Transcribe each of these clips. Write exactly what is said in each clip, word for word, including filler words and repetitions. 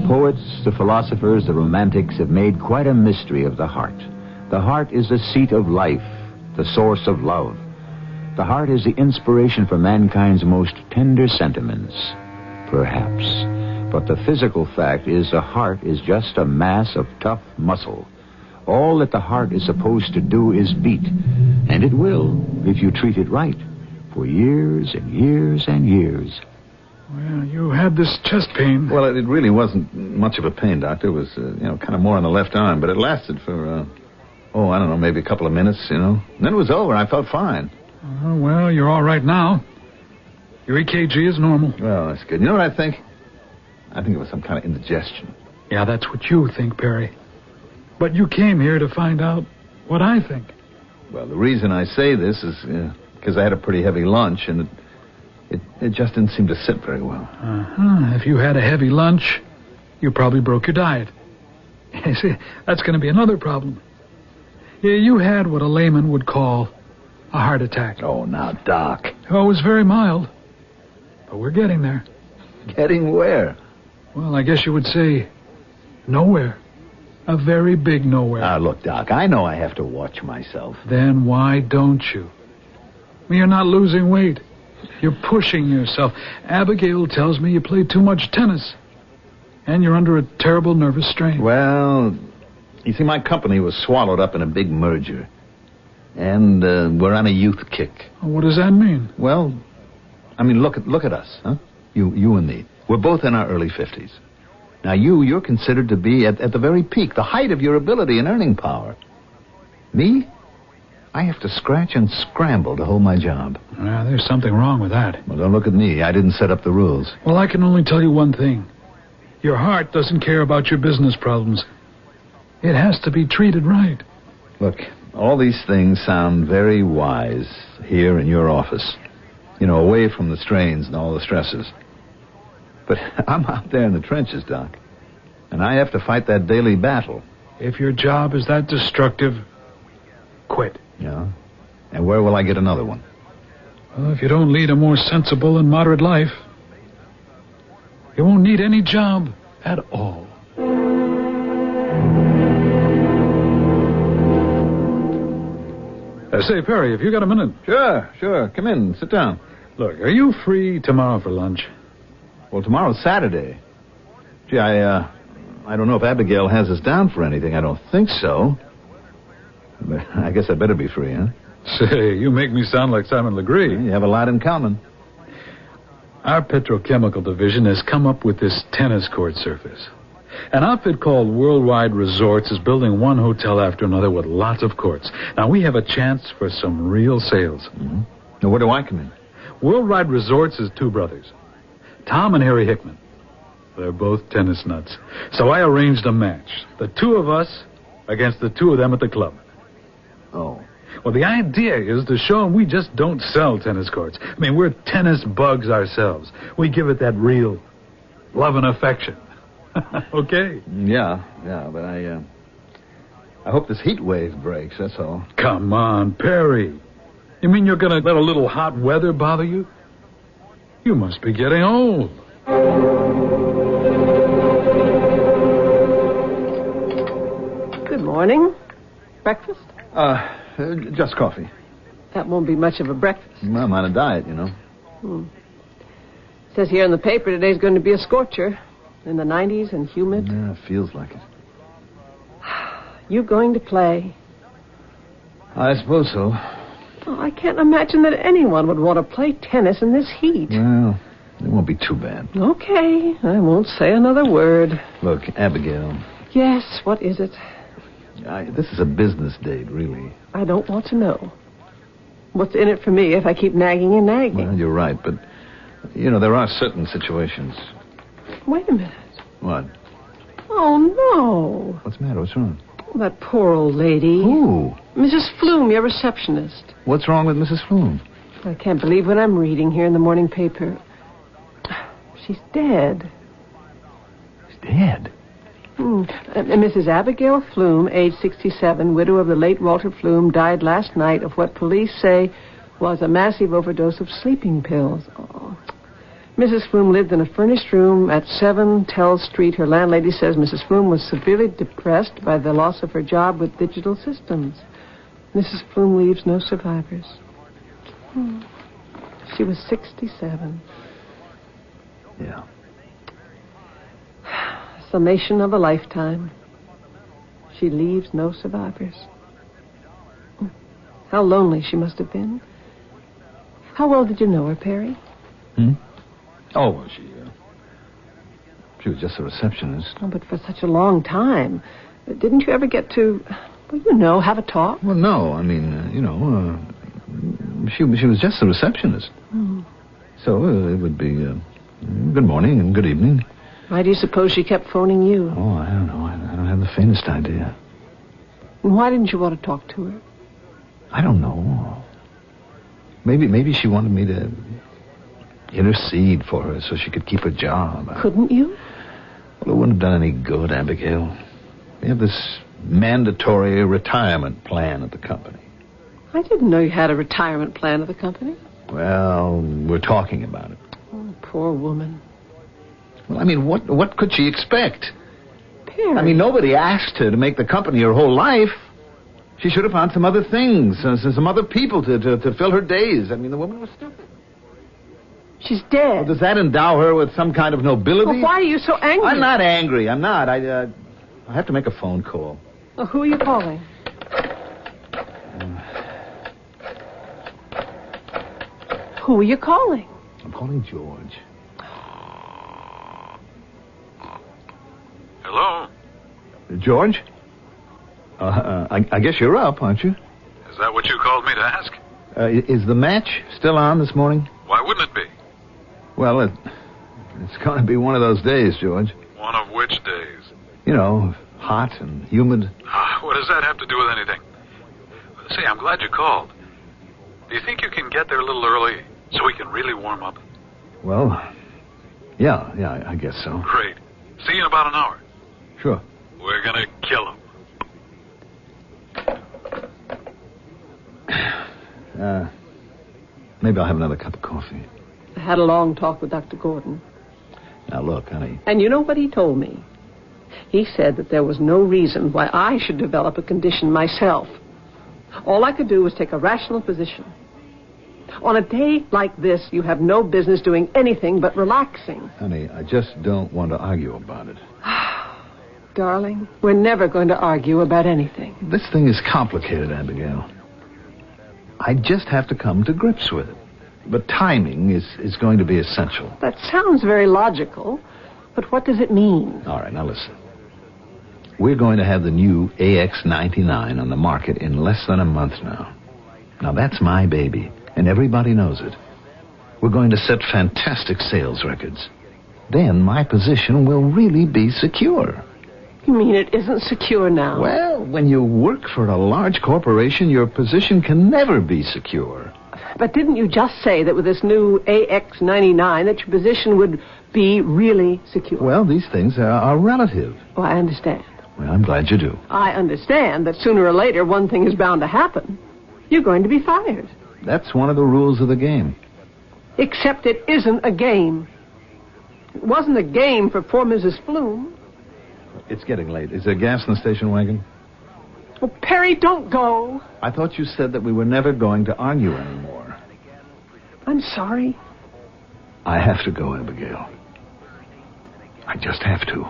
poets, the philosophers, the romantics have made quite a mystery of the heart. The heart is the seat of life, the source of love. The heart is the inspiration for mankind's most tender sentiments, perhaps. But the physical fact is the heart is just a mass of tough muscle. All that the heart is supposed to do is beat, and it will if you treat it right, for years and years and years. Well, you had this chest pain. Well, it really wasn't much of a pain, Doctor. It was, uh, you know, kind of more on the left arm, but it lasted for, uh, oh, I don't know, maybe a couple of minutes, you know. And then it was over, and I felt fine. Uh, well, you're all right now. Your E K G is normal. Well, that's good. You know what I think? I think it was some kind of indigestion. Yeah, that's what you think, Perry. But you came here to find out what I think. Well, the reason I say this is because uh, I had a pretty heavy lunch, and it, it it just didn't seem to sit very well. Uh-huh. If you had a heavy lunch, you probably broke your diet. You see, that's going to be another problem. Yeah, you had what a layman would call a heart attack. Oh, now, Doc. Oh, it was very mild. But we're getting there. Getting where? Well, I guess you would say nowhere. A very big nowhere. Now, look, Doc, I know I have to watch myself. Then why don't you? You're not losing weight. You're pushing yourself. Abigail tells me you play too much tennis. And you're under a terrible nervous strain. Well, you see, my company was swallowed up in a big merger. And uh, we're on a youth kick. What does that mean? Well, I mean, look at look at us, huh? You you and me. We're both in our early fifties. Now, you, you're considered to be at, at the very peak, the height of your ability and earning power. Me? I have to scratch and scramble to hold my job. Well, there's something wrong with that. Well, don't look at me. I didn't set up the rules. Well, I can only tell you one thing. Your heart doesn't care about your business problems. It has to be treated right. Look, all these things sound very wise here in your office. You know, away from the strains and all the stresses. But I'm out there in the trenches, Doc. And I have to fight that daily battle. If your job is that destructive, quit. Yeah? And where will I get another one? Well, if you don't lead a more sensible and moderate life, you won't need any job at all. Uh, say, Perry, have you got a minute? Sure, sure. Come in. Sit down. Look, are you free tomorrow for lunch? Well, tomorrow's Saturday. Gee, I, uh, I don't know if Abigail has us down for anything. I don't think so. But I guess I'd better be free, huh? Say, you make me sound like Simon Legree. You have a lot in common. Our petrochemical division has come up with this tennis court surface. An outfit called Worldwide Resorts is building one hotel after another with lots of courts. Now, we have a chance for some real sales. Mm-hmm. Now, where do I come in? Worldwide Resorts is two brothers, Tom and Harry Hickman. They're both tennis nuts. So I arranged a match. The two of us against the two of them at the club. Oh. Well, the idea is to show them we just don't sell tennis courts. I mean, we're tennis bugs ourselves. We give it that real love and affection. Okay? Yeah, yeah, but I, uh, I hope this heat wave breaks, that's all. Come on, Perry. You mean you're going to let a little hot weather bother you? You must be getting old. Good morning. Breakfast? Uh, uh, just coffee. That won't be much of a breakfast. Well, I'm on a diet, you know. Hmm. It says here in the paper today's going to be a scorcher. In the nineties and humid. Yeah, it feels like it. You going to play? I suppose so. Oh, I can't imagine that anyone would want to play tennis in this heat. Well, it won't be too bad. Okay, I won't say another word. Look, Abigail. Yes, what is it? I, this is a business date, really. I don't want to know. What's in it for me if I keep nagging and nagging? Well, you're right, but, you know, there are certain situations. Wait a minute. What? Oh, no. What's the matter? What's wrong? Oh, that poor old lady. Who? Missus Flume, your receptionist. What's wrong with Missus Flume? I can't believe what I'm reading here in the morning paper. She's dead. She's dead? Hmm. Uh, Missus Abigail Flume, age sixty-seven, widow of the late Walter Flume, died last night of what police say was a massive overdose of sleeping pills. Oh. Missus Flume lived in a furnished room at seven Tell Street. Her landlady says Missus Flume was severely depressed by the loss of her job with Digital Systems. Missus Flume leaves no survivors. Hmm. She was sixty-seven. Yeah. Summation of a lifetime. She leaves no survivors. How lonely she must have been. How well did you know her, Perry? Hmm? Oh, well, she, uh, she was just a receptionist. Oh, but for such a long time. Didn't you ever get to, well, you know, have a talk? Well, no, I mean, uh, you know, uh, she, she was just a receptionist. Hmm. So uh, it would be uh, good morning and good evening. Why do you suppose she kept phoning you? Oh, I don't know. I, I don't have the faintest idea. And why didn't you want to talk to her? I don't know. Maybe, maybe she wanted me to intercede for her so she could keep her job. Couldn't you? Well, it wouldn't have done any good, Abigail. We have this mandatory retirement plan at the company. I didn't know you had a retirement plan at the company. Well, we're talking about it. Oh, poor woman. Well, I mean, what what could she expect? Perry. I mean, nobody asked her to make the company her whole life. She should have found some other things, uh, some other people to, to, to fill her days. I mean, the woman was stupid. She's dead. Well, does that endow her with some kind of nobility? Well, why are you so angry? I'm not angry. I'm not. I, uh, I have to make a phone call. Well, who are you calling? Um, who are you calling? I'm calling George. Hello? George? Uh, uh, I, I guess you're up, aren't you? Is that what you called me to ask? Uh, is the match still on this morning? Why wouldn't it be? Well, it, it's going to be one of those days, George. One of which days? You know, hot and humid. Ah, what does that have to do with anything? Say, I'm glad you called. Do you think you can get there a little early so we can really warm up? Well, yeah, yeah, I, I guess so. Great. See you in about an hour. Sure. We're gonna kill him. Uh, maybe I'll have another cup of coffee. I had a long talk with Doctor Gordon. Now, look, honey. And you know what he told me? He said that there was no reason why I should develop a condition myself. All I could do was take a rational position. On a day like this, you have no business doing anything but relaxing. Honey, I just don't want to argue about it. Darling, we're never going to argue about anything. This thing is complicated, Abigail. I just have to come to grips with it. But timing is, is going to be essential. That sounds very logical, but what does it mean? All right, now listen. We're going to have the new A X ninety-nine on the market in less than a month now. Now, that's my baby, and everybody knows it. We're going to set fantastic sales records. Then my position will really be secure. You mean it isn't secure now? Well, when you work for a large corporation, your position can never be secure. But didn't you just say that with this new A X ninety-nine that your position would be really secure? Well, these things are, are relative. Oh, I understand. Well, I'm glad you do. I understand that sooner or later one thing is bound to happen. You're going to be fired. That's one of the rules of the game. Except it isn't a game. It wasn't a game for poor Missus Flume. It's getting late. Is there gas in the station wagon? Oh, Perry, don't go. I thought you said that we were never going to argue anymore. I'm sorry. I have to go, Abigail. I just have to.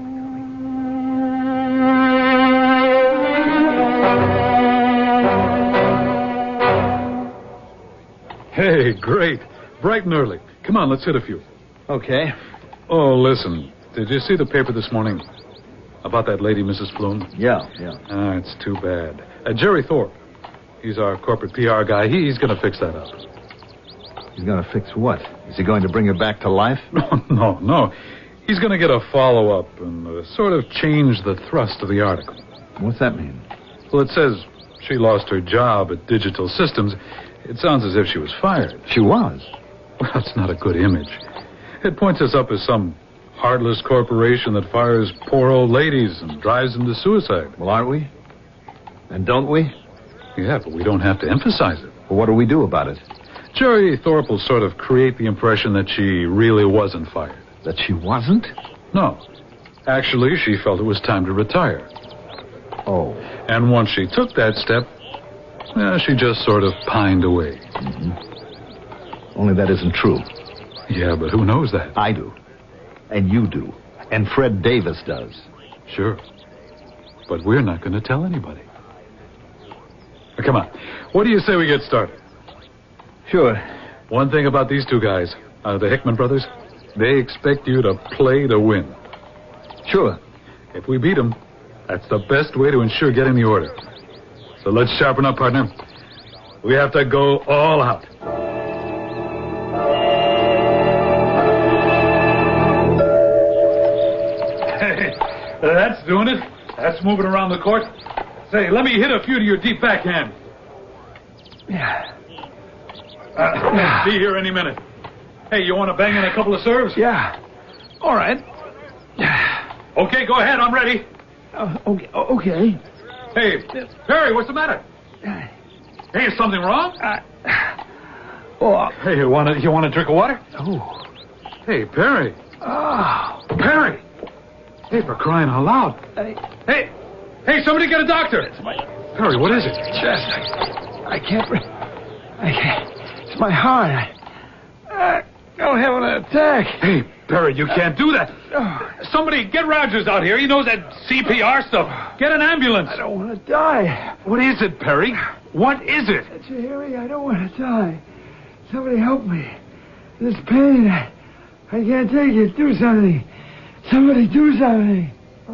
Hey, great. Bright and early. Come on, let's hit a few. Okay. Oh, listen. Did you see the paper this morning? About that lady, Missus Flume? Yeah, yeah. Ah, it's too bad. Uh, Jerry Thorpe. He's our corporate P R guy. He, he's going to fix that up. He's going to fix what? Is he going to bring her back to life? No, no, no. He's going to get a follow-up and uh, sort of change the thrust of the article. What's that mean? Well, it says she lost her job at Digital Systems. It sounds as if she was fired. She was. Well, that's not a good image. It points us up as some heartless corporation that fires poor old ladies and drives them to suicide. Well, aren't we? And don't we? Yeah, but we don't have to emphasize it. Well, what do we do about it? Jerry Thorpe will sort of create the impression that she really wasn't fired. That she wasn't? No. Actually, she felt it was time to retire. Oh. And once she took that step, eh, she just sort of pined away. Mm-hmm. Only that isn't true. Yeah, but who knows that? I do. And you do. And Fred Davis does. Sure. But we're not going to tell anybody. Now, come on. What do you say we get started? Sure. One thing about these two guys, uh, the Hickman brothers, they expect you to play to win. Sure. If we beat them, that's the best way to ensure getting the order. So let's sharpen up, partner. We have to go all out. Hey, that's doing it. That's moving around the court. Say, let me hit a few to your deep backhand. Yeah. Uh, be here any minute. Hey, you want to bang in a couple of serves? Yeah. All right. Okay, go ahead. I'm ready. Uh, okay. Okay. Hey, Perry, what's the matter? Hey, is something wrong? Uh, oh. Hey, you want to you want a drink of water? Oh. Hey, Perry. Oh. Perry. Hey, for crying out loud. I, Hey, hey, somebody get a doctor. it's my Perry, what is it? chest. I, I can't. re- I can't. It's my heart. I, I don't have an attack. Hey, Perry, you can't do that. Oh, Somebody get Rogers out here. He knows that C P R stuff. Get an ambulance. I don't want to die. What is it, Perry? What is it? Jerry, I don't want to die. Somebody help me. This pain, I, I can't take it. Do something. Somebody do something.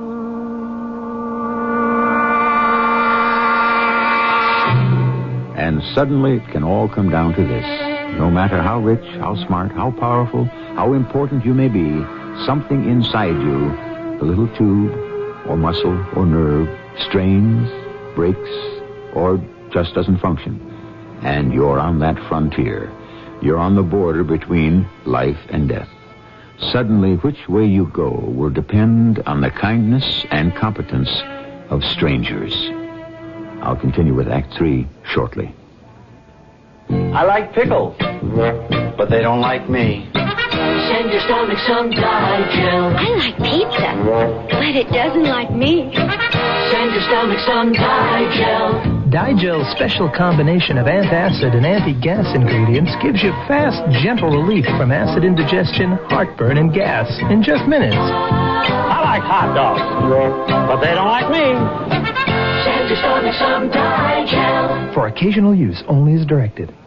And suddenly it can all come down to this. No matter how rich, how smart, how powerful, how important you may be, something inside you, the little tube, or muscle, or nerve, strains, breaks, or just doesn't function. And you're on that frontier. You're on the border between life and death. Suddenly, which way you go will depend on the kindness and competence of strangers. I'll continue with Act Three shortly. I like pickles, but they don't like me. Send your stomach some Digel. I like pizza, but it doesn't like me. Send your stomach some Digel. Digel's special combination of antacid and anti-gas ingredients gives you fast, gentle relief from acid indigestion, heartburn, and gas in just minutes. I like hot dogs, but they don't like me. Send your stomach some Digel. For occasional use only as directed.